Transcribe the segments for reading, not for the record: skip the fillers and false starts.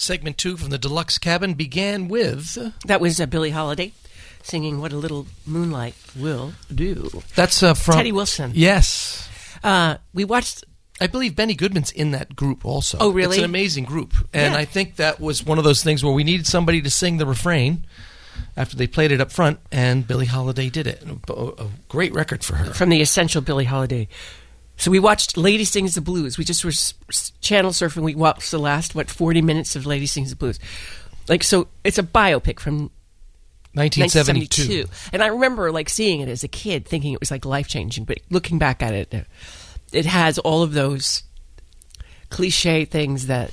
Segment 2 from the Deluxe Cabin began with... That was Billie Holiday singing What a Little Moonlight Will Do. That's from... Teddy Wilson. Yes. We watched... I believe Benny Goodman's in that group also. Oh, really? It's an amazing group. And Yeah. I think that was one of those things where we needed somebody to sing the refrain after they played it up front, and Billie Holiday did it. A great record for her. From the Essential Billie Holiday. So we watched Lady Sings the Blues. We just were channel surfing. We watched the last, 40 minutes of Lady Sings the Blues. So it's a biopic from 1972. And I remember, seeing it as a kid, thinking it was, life-changing. But looking back at it, it has all of those cliche things that,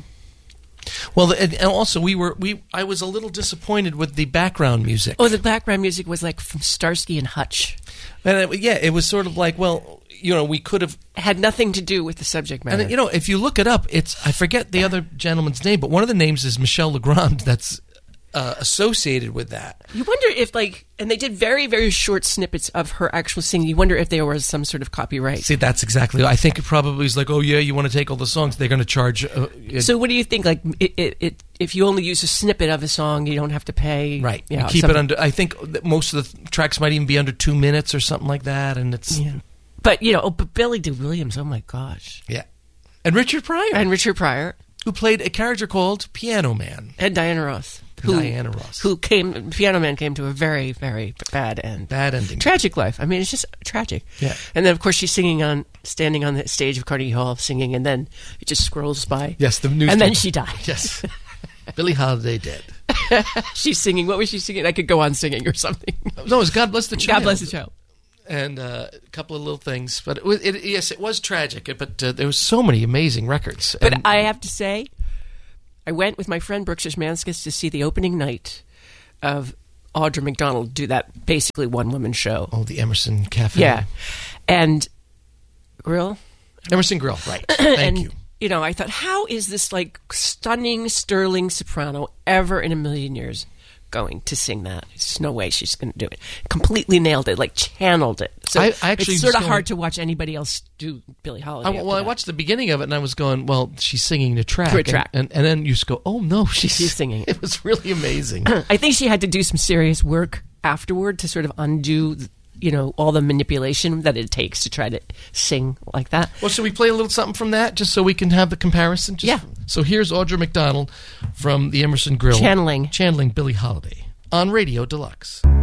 Well, and also I was a little disappointed with the background music. Oh, the background music was from Starsky and Hutch. And it was sort of we could have... It had nothing to do with the subject matter. And, if you look it up, I forget the other gentleman's name, but one of the names is Michel Legrand that's associated with that. You wonder if, and they did very, very short snippets of her actual singing. You wonder if there was some sort of copyright. See, that's exactly... I think it probably is oh, yeah, you want to take all the songs, they're going to charge... So what do you think? If you only use a snippet of a song, you don't have to pay... Right. You keep it under... I think that most of the tracks might even be under 2 minutes or something like that, and it's... Yeah. But, but Billy Dee Williams, oh my gosh. Yeah. And Richard Pryor. Who played a character called Piano Man. And Diana Ross. Piano Man came to a very, very bad end. Bad ending. Tragic life. I mean, it's just tragic. Yeah. And then, of course, she's standing on the stage of Carnegie Hall singing, and then it just scrolls by. Yes, the news. And then she died. Yes. Billie Holiday dead. She's singing. What was she singing? I could go on singing or something. No, it was God Bless the Child. God Bless the Child. And a couple of little things. But it was tragic. But there was so many amazing records. But I have to say, I went with my friend Brooks Szymanskis to see the opening night of Audra McDonald do that basically one-woman show. Oh, the Emerson Cafe. Yeah. And Emerson Grill, right. Thank you. I thought, how is this stunning sterling soprano ever in a million years going to sing that? There's no way she's going to do it. Completely nailed it, channeled it. So I actually it's sort of hard to watch anybody else do Billie Holiday. I watched the beginning of it and I was going, well, she's singing the track. To a track. And then you just go, oh no, she's singing it. It was really amazing. I think she had to do some serious work afterward to sort of undo all the manipulation that it takes to try to sing like that. Well, should we play a little something from that just so we can have the comparison? Yeah. So here's Audra McDonald from the Emerson Grill. Channeling Billie Holiday on Radio Deluxe.